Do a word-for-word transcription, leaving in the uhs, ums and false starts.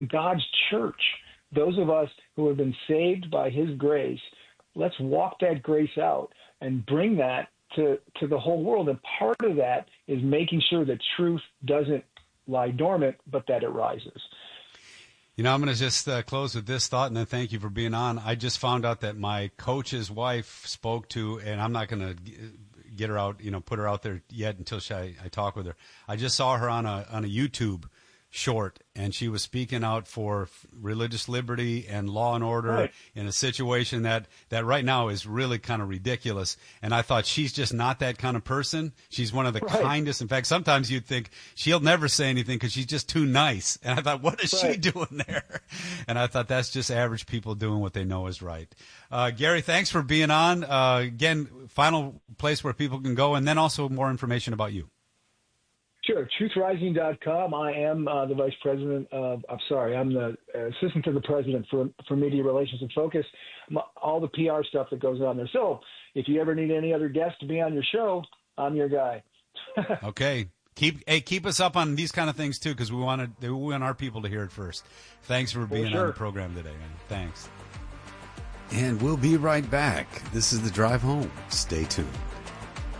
God's church, those of us who have been saved by his grace, let's walk that grace out and bring that to, to the whole world. And part of that is making sure that truth doesn't lie dormant, but that it rises. You know, I'm going to just uh, close with this thought, and then thank you for being on. I just found out that my coach's wife spoke to, and I'm not going to get her out, you know, put her out there yet until she, I, I talk with her. I just saw her on a on a YouTube short, and she was speaking out for religious liberty and law and order right. in a situation that, that right now is really kind of ridiculous. And I thought, she's just not that kind of person. She's one of the right. kindest. In fact, sometimes you'd think she'll never say anything because she's just too nice. And I thought, what is right. she doing there? And I thought, that's just average people doing what they know is right. Uh, Gary, thanks for being on. Uh, again, final place where people can go, and then also more information about you. Sure. truth rising dot com. I am uh, the vice president of, I'm sorry, I'm the assistant to the president for, for media relations and focus, my, all the P R stuff that goes on there. So if you ever need any other guests to be on your show, I'm your guy. Okay. Keep hey, keep us up on these kind of things, too, because we want to, we want our people to hear it first. Thanks for being sure. on the program today, man. Thanks. And we'll be right back. This is The Drive Home. Stay tuned.